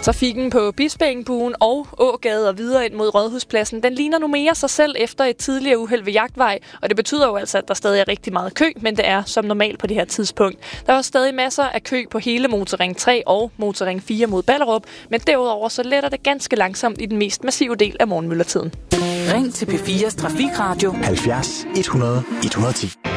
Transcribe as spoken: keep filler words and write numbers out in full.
Trafikken på Bispeengbuen og Ågade og videre ind mod Rådhuspladsen, den ligner nu mere sig selv efter et tidligere uheld ved Jagtvej, og det betyder jo altså, at der stadig er rigtig meget kø, men det er som normalt på det her tidspunkt. Der var stadig masser af kø på hele Motorring tre og Motorring fire mod Ballerup, men derudover så letter det ganske langsomt i den mest massive del af morgenmyldretiden. Ring til P fires Trafikradio halvfjerds hundrede et hundrede og ti.